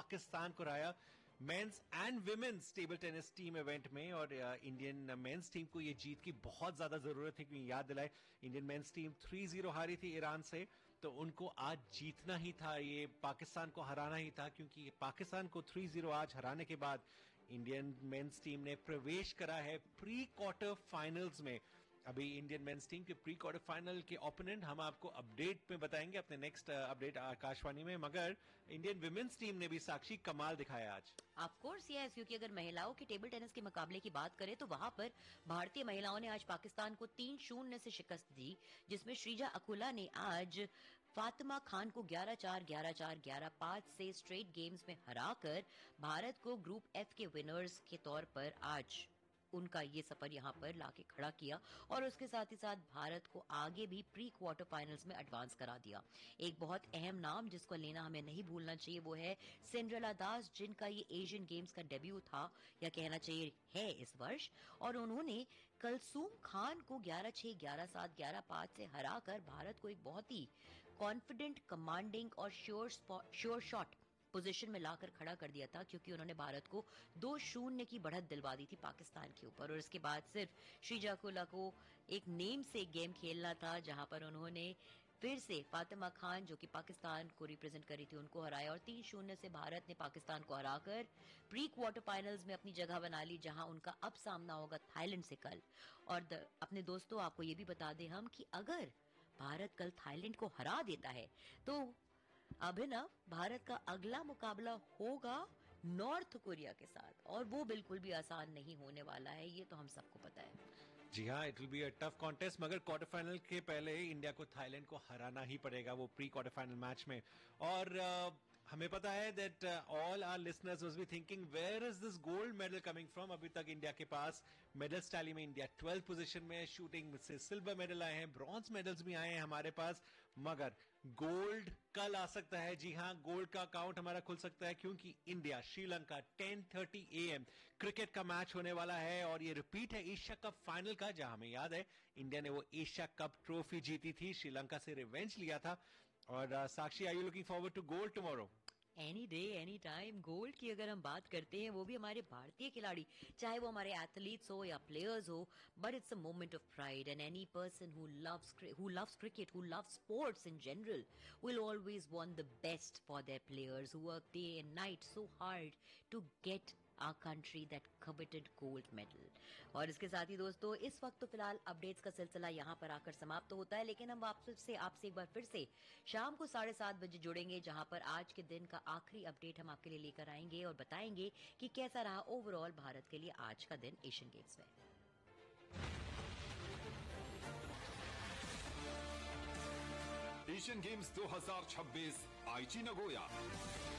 पाकिस्तान को हराया mains and women's table tennis team event में। और इंडियन मेंस टीम को ये जीत की बहुत ज्यादा जरूरत है, क्योंकि याद दिलाए इंडियन मेंस टीम 3-0 हारी थी ईरान से, तो उनको आज जीतना ही था, ये पाकिस्तान को हराना ही था, क्योंकि पाकिस्तान को 3-0 आज हराने के बाद इंडियन मेंस टीम ने प्रवेश करा है प्री क्वार्टर फाइनल्स में। अभी इंडियन मेंस टीम के प्री क्वार्टर फाइनल के ओपोनेंट हम आपको अपडेट में बताएंगे, अपने नेक्स्ट अपडेट आकाशवाणी में। मगर इंडियन विमेन्स टीम ने भी साक्षी कमाल दिखाया आज। ऑफ कोर्स यस, क्योंकि अगर महिलाओं के टेबल टेनिस के मुकाबले की बात करें तो वहां पर भारतीय महिलाओं ने आज पाकिस्तान को 3-0 से शिकस्त दी, जिसमें श्रीजा अकुला ने आज फातिमा खान को 11-4, 11-4, 11-5 से स्ट्रेट गेम्स में हराकर भारत को ग्रुप एफ के विनर्स के तौर पर आज उनका ये सफर यहां पर लाके खड़ा किया, और उसके साथ ही साथ भारत को आगे भी प्री क्वार्टर फाइनल्स में एडवांस करा दिया। एक बहुत अहम नाम जिसको लेना हमें नहीं भूलना चाहिए वो है सिंड्रेला दास, जिनका ये एशियन गेम्स का डेब्यू था, या कहना चाहिए है इस वर्ष, और उन्होंने कलसूम खान को 11-6, 11-7, 11-5 से हराकर भारत को एक बहुत ही कॉन्फिडेंट, कमांडिंग और श्योर शॉट पोजीशन में लाकर खड़ा कर दिया था, क्योंकि उन्होंने भारत को 2-0 की बढ़त दिलवा दी थी पाकिस्तान के ऊपर। और इसके बाद सिर्फ श्रीजा अकुला को एक नेम से गेम खेलना था, जहां पर उन्होंने फिर से फातिमा खान, जो कि पाकिस्तान को रिप्रेजेंट कर रही थी, उनको हराया, और 3-0 से भारत ने पाकिस्तान को हराकर प्री क्वार्टर फाइनल्स में अपनी जगह बना ली, जहां उनका अब सामना होगा थाईलैंड से कल। और अपने दोस्तों, आपको ये भी बता दें हम कि अगर भारत कल थाईलैंड को हरा देता है तो अभिनव भारत का अगला मुकाबला होगा नॉर्थ कोरिया के साथ, और वो बिल्कुल भी आसान नहीं होने वाला है, ये तो हम सबको पता है। जी हाँ, it will be a tough contest, मगर क्वार्टर फाइनल के पहले इंडिया को थाईलैंड को हराना ही पड़ेगा वो प्री क्वार्टर फाइनल मैच में। और हमें पता है that all our listeners was be thinking where is this gold medal coming from. अभी तक इंडिया के पास मेडल्स टैली में इंडिया 12th पोजीशन में है, शूटिंग से सिल्वर मेडल आए हैं, ब्रॉन्ज मेडल्स भी आए हैं हमारे पास, मगर गोल्ड कल आ सकता है। जी हाँ, गोल्ड का अकाउंट हमारा खुल सकता है, क्योंकि इंडिया श्रीलंका 10:30 AM क्रिकेट का मैच होने वाला है, और ये रिपीट है एशिया कप फाइनल का, जहां हमें याद है इंडिया ने वो एशिया कप ट्रॉफी जीती थी, श्रीलंका से रिवेंज लिया था। और साक्षी, are you looking forward to gold tomorrow? Any day any time. Gold की अगर हम बात करते हैं, वो भी हमारे भारतीय खिलाड़ी, चाहे वो हमारे एथलीट्स हो या प्लेयर्स हो, but it's a moment of pride, and any person who loves cricket, who loves sports in general, will always want the best for their players who work day and night so hard to get our country that coveted gold medal। और इसके साथ ही दोस्तों, इस वक्त तो फिलहाल updates का सिलसिला यहाँ पर आकर समाप्त तो होता है, लेकिन हम आपसे एक बार फिर से शाम को 7:30 बजे जुड़ेंगे, जहां पर आज के दिन का आखिरी अपडेट हम आपके लिए लेकर आएंगे और बताएंगे कि कैसा रहा ओवरऑल भारत के लिए आज का दिन एशियन गेम्स में। एशियन गेम्स 2026 आईची नगोया।